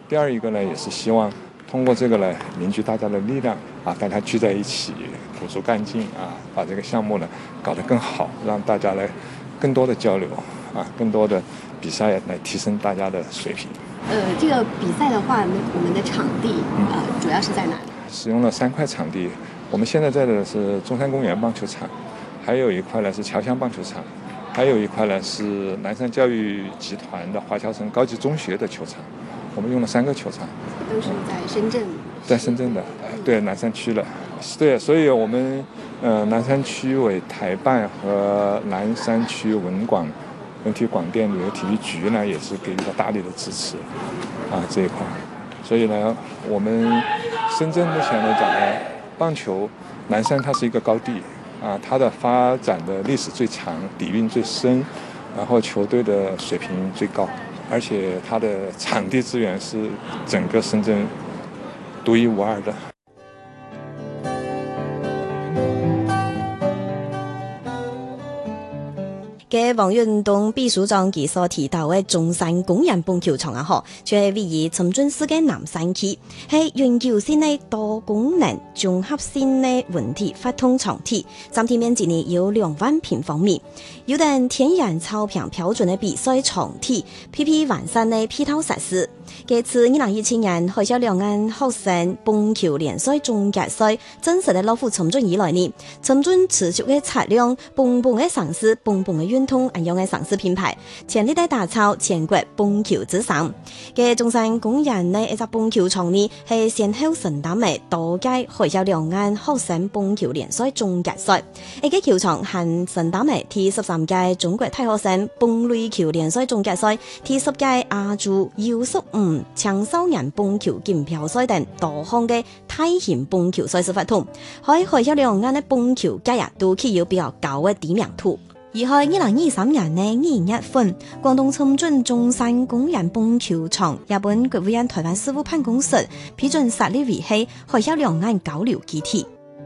第二一个呢，也是希望通过这个呢，凝聚大家的力量啊，大家聚在一起，鼓足干劲啊，把这个项目呢搞得更好，让大家来更多的交流啊，更多的比赛来提升大家的水平。 这个比赛的话，我们的场地主要是在哪里？ 使用了3块场地，我们现在在的是中山公园棒球场，还有一块呢是侨乡棒球场，还有一块呢是南山教育集团的华侨城高级中学的球场。我们用了3个球场， 都是在深圳。 在深圳的，对，南山区的，对，所以我们南山区委台办和南山区文体广电旅游体育局呢，也是给予了大力的支持啊这一块。所以呢，我们深圳目前来讲呢，棒球南山它是一个高地啊，它的发展的历史最长，底蕴最深，然后球队的水平最高，而且它的场地资源是整个深圳独一无二的。 嘅网运动秘书长佢所提到嘅中山公园棒球场啊，就係位於深圳市嘅南山區，係永久性嘅多功能綜合性嘅文體發通場地，佔地面積呢有2萬平方米，有等天然草坪標準嘅比賽場地，配備完善嘅配套設施。嘅自2017年海峽兩岸學生棒球聯賽總決賽正式嘅落戶深圳以來呢，深圳持續嘅擦亮棒棒嘅城市，棒棒嘅運動一樣嘅城市品牌，全力地打造全國棒球之聲。嘅中山公園呢一隻棒球場呢，係先後承擔嘅多屆海峽兩岸學生棒球聯賽總決賽，一個球場係承擔嘅第13屆中國大學生棒壘球聯賽總決賽、第10屆亞洲U15青少年棒球錦標賽等多項嘅大型棒球賽事發通，喺海峽兩岸嘅棒球界都具有比較高嘅知名度。而喺2023年嘅2月份，廣東深圳中山公園棒球場，日本國務院台灣事務辦公室批准設立為係海峽兩岸交流基地。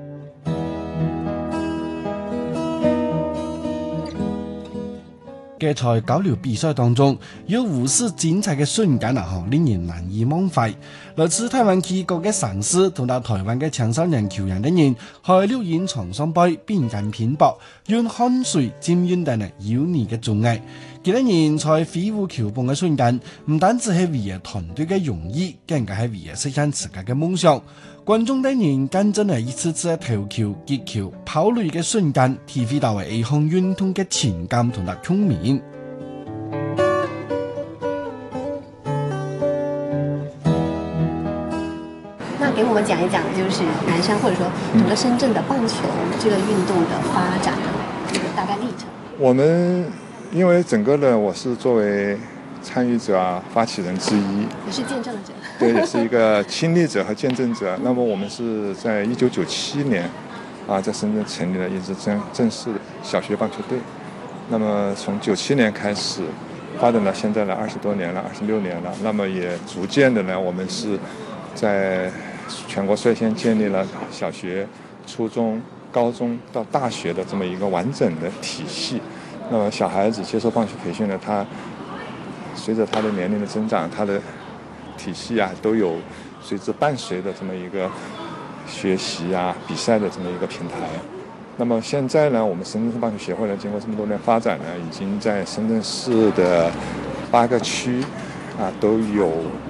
嘅在交流比賽當中，有無數精彩嘅瞬間啊！令人難以忘懷。來自台灣幾個嘅城市同到台灣嘅青少年球員的人，喺溜冰場上杯邊間拼搏，用汗水浸潤等有你嘅綜藝。幾多人在飛舞球棒嘅瞬間，唔單止係為咗團隊嘅榮譽，更加係為咗實現自家嘅夢想。觀眾等人跟真係一次次投球、擊球、跑壘嘅瞬間，體會到一項運動嘅情感同埋共鳴。 那給我們講一講，就是南山或者說整個深圳的棒球這個運動的發展的這個大概歷程。 我們因為整個呢，我是作為參與者啊、發起人之一， 也是見證者。 對，也是一個親歷者和見證者。那麼我們是在1997年啊，在深圳成立了一支正式的小學棒球隊。那麼從97年開始發展到現在呢，20多年了，26年了。那麼也逐漸的呢，我們是在全國率先建立了小學、初中、高中到大學的這麼一個完整的體系。那麼小孩子接受棒球培訓呢，他隨着他的年齡的增長，他的體系啊都有隨之伴隨的這麼一個學習啊、比賽的這麼一個平台。那麼現在呢，我們深圳市棒球協會呢，經過這麼多年發展呢，已經在深圳市的8個區啊都有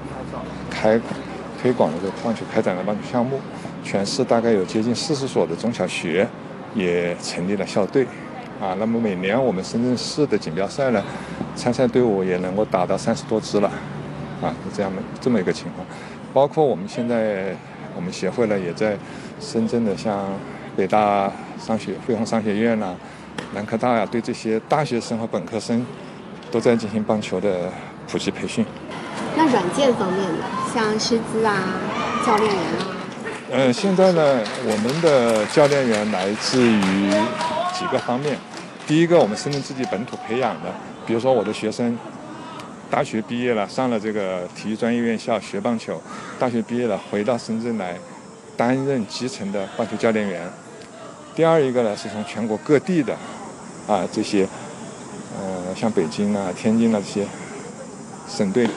推廣的這個棒球開展的棒球項目，全市大概有接近40所的中小學也成立了校隊啊。那麼每年我們深圳市的錦標賽呢，參賽隊伍也能夠達到30多支了啊，是這麼一個情況。包括我們現在我們協會呢，也在深圳的像北大匯豐商學院啦、南科大呀，對這些大學生和本科生都在進行棒球的普及培訓。 那軟件方面的，像師資啊、教練員啊。 現在呢，我們的教練員來自於幾個方面。第一個，我們深圳自己本土培養的，比如說我的學生大學畢業了，上了這個體育專業院校學棒球，大學畢業了回到深圳來擔任基層的棒球教練員。第二一個呢，是從全國各地的這些像北京啊、天津啊這些省隊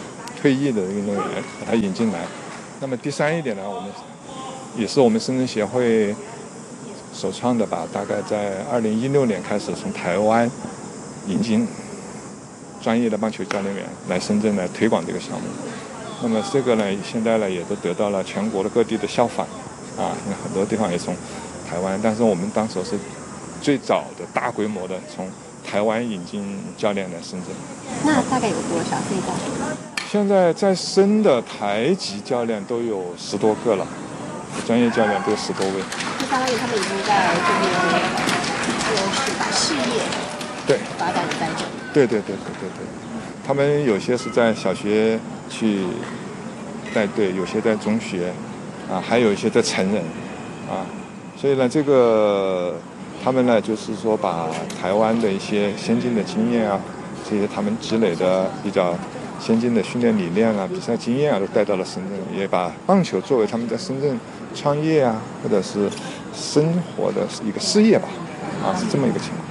退役的运动员把他引进来。那么第三一点呢，也是我们深圳协会首创的吧，大概在2016年开始从台湾引进专业的棒球教练员来深圳来推广这个项目。那么这个呢，现在呢也都得到了全国的各地的效仿啊，很多地方也从台湾，但是我们当时是最早的大规模的从台湾引进教练来深圳。 那大概有多少现在在深的台籍教练都有10多个了，专业教练都有10多位。 就相当于他们已经在这边就是把事业对发展在这里。 对，他们有些是在小学去带队，有些在中学啊，还有一些在成人啊，所以呢，这个他们呢就是说把台湾的一些先进的经验啊，这些他们积累的比较先进的训练理念啊、比赛经验啊，都带到了深圳，也把棒球作为他们在深圳创业啊，或者是生活的一个事业吧，啊，是这么一个情况。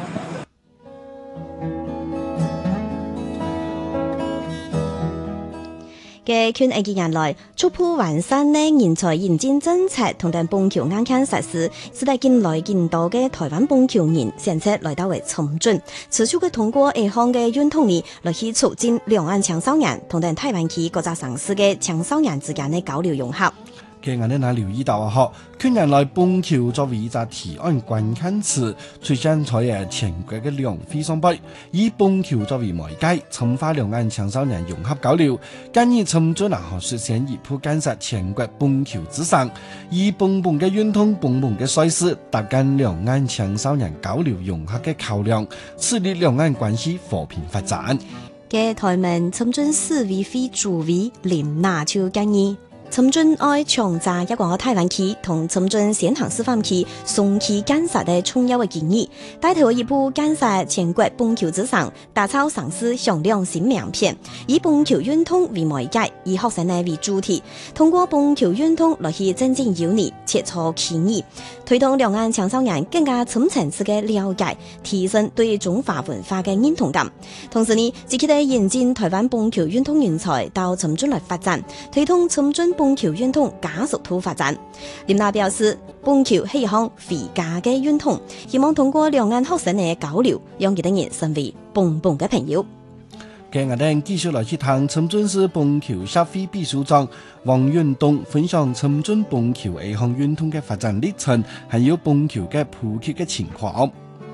嘅圈2年來，逐步完善呢人才引進政策同埋棒球硬件實施，使得近來更多嘅台灣棒球人選擇來到為深圳，持續嘅通過一項嘅運動力來去促進兩岸青少年同埋台灣區各個城市嘅青少年之間嘅交流融合。 嘅我哋嗱留意到啊，近年來棒球作為一個提案關鍵詞，出現在全國嘅兩會上邊，以棒球作為媒介，深化兩岸青少年融合交流。建議深圳實現一步建設全國棒球之城，以棒棒嘅運動、棒棒嘅賽事，搭建兩岸青少年交流融合嘅橋梁，致力兩岸關係和平發展。 嘅台灣深圳市委會主委林娜就建議。深圳愛強化一個台灣區同深圳先行示範區雙區建設的重要的建議，帶頭一步建設全國棒球之城，打造城市響亮新名片，以棒球運動為媒介，以學生為主體，通過棒球運動來去增進友誼、切磋情誼，推動兩岸青少年更加深層次的了解，提升對中華文化的認同感。同時呢，積極地引進台灣棒球運動人才到深圳來發展，推動深圳棒球運動加速度發展。林娜表示，棒球係一項回家嘅運動，希望通過兩岸學生嘅交流，讓佢哋人成為棒棒嘅朋友。 嘅我哋繼續來去談深圳市棒球協會秘書長王運東分享深圳棒球一項運動嘅發展歷程，還有棒球嘅普及嘅情況。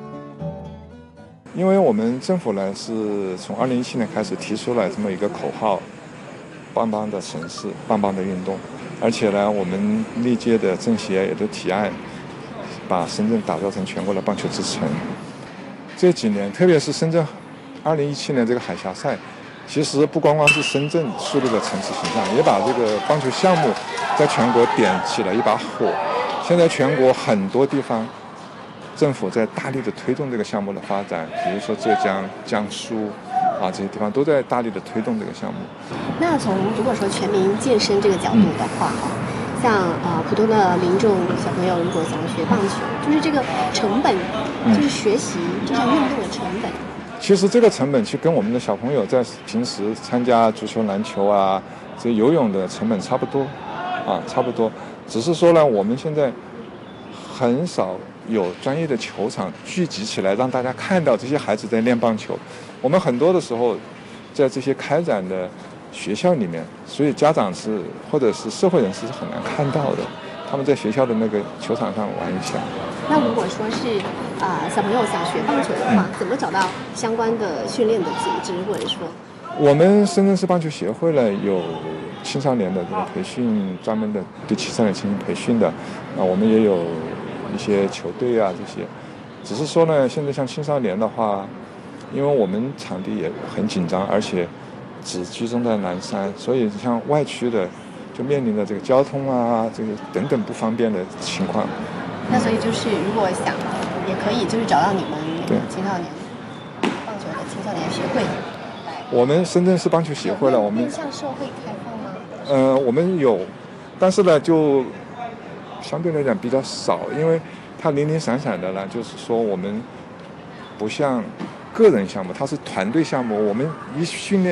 因為我們政府呢是從2017年開始提出了這麼一個口號，棒棒的城市，棒棒的運動，而且呢，我們歷屆的政協也都提案，把深圳打造成全國的棒球之城。這幾年，特別是深圳2017年這個海峽賽，其實不光光是深圳樹立了城市形象，也把這個棒球項目在全國點起了一把火。現在全國很多地方政府在大力的推動這個項目的發展，比如說浙江、江蘇啊，這些地方都在大力的推動這個項目。 那從如果說全民健身這個角度的話，像普通的民眾小朋友如果想學棒球，就是這個成本，就是學習這項運動的成本。 其實這個成本其實跟我們的小朋友在平時參加足球、籃球啊，這游泳的成本差不多啊，差不多。只是說呢，我們現在很少有專業的球場聚集起來，讓大家看到這些孩子在練棒球。我們很多的時候，在這些開展的學校裡面，所以家長是或者是社會人士是很難看到的。他們在學校的那個球場上玩一下。 那如果說是小朋友想學棒球的話，怎麼找到相關的訓練的組織，或者說？ 我們深圳市棒球協會呢有青少年的這個培訓，專門的對青少年進行培訓的。我們也有一些球隊啊這些。只是說呢，現在像青少年的話，因為我們場地也很緊張，而且只集中在南山，所以像外區的就面臨着這個交通啊，這個等等不方便的情況。 那所以就是如果想，也可以就是找到你們青少年棒球的青少年協會。 我們深圳市棒球協會了，我們向社會開放嗎？ 我們有，但是呢就相對來講比較少，因為它零零散散的呢，就是說我們不像個人項目，它是團隊項目，我們一訓練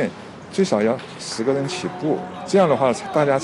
最少要10个人起步，这样的话大家